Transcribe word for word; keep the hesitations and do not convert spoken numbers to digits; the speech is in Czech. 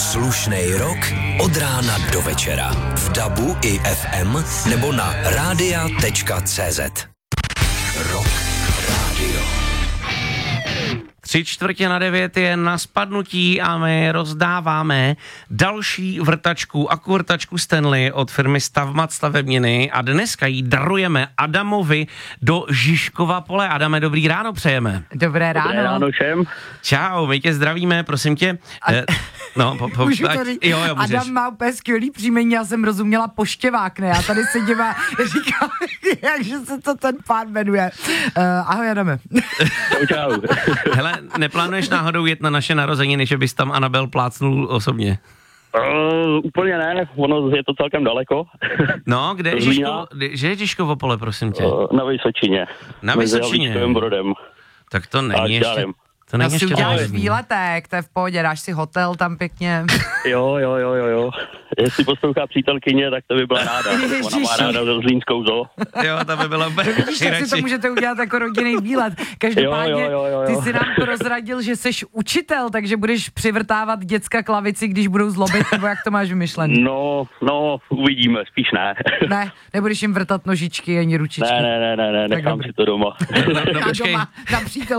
Slušnej rok od rána do večera. V dabu i ef em nebo na rádia tečka cé zet. Rock Radio. Tři čtvrtě na devět je na spadnutí a my rozdáváme další vrtačku, akuvrtačku Stanley od firmy Stavmat stavebniny a dneska ji darujeme Adamovi do Žižkova pole. Adame, dobrý ráno přejeme. Dobré ráno. Dobré ráno všem. Čau, my tě zdravíme, prosím tě. A... Eh, no, po, po, Můžu ať, to říct? jo, jo, můžeš. Adam má úplně skvělý příjmení, já jsem rozuměla poštěvák, ne? Já tady sedím a říkám, jakže se to ten pán jmenuje. Uh, ahoj, Adame. Čau, čau. Hele, neplánuješ náhodou jet na naše narozeniny, že bys tam Anabel plácnul osobně? Uh, úplně ne, ono je to celkem daleko. No, kde je Žižko, že je Žižkovo pole, prosím tě? Uh, na Vysočině. Na Vysočině. Mezi Havlíčkovým Brodem. Tak to není ještě... To To není si ještě uděláš vážný. výletek, to je v pohodě, dáš si hotel tam pěkně. Jo, jo, jo, jo, jo. Jestli poslouchá přítelkyně, tak to by byla ráda. Ona má Ježiši. ráda do Zlínskou zoo. Jo, to by bylo úplně Vidíš, tak si to nejradši. můžete udělat jako rodinný výlet. Každopádně Jo, jo, jo, jo, jo. ty si nám prozradil, že jsi učitel, takže budeš přivrtávat děcka klavici, když budou zlobit, nebo jak to máš vymyšlený? No, no, uvidíme, spíš ne. Ne, nebudeš jim vrtat nožičky ani ručičky. Ne, ne, ne, ne, ne, Tak nechám dobrý. si to doma. No, Na počkej. doma, na přítel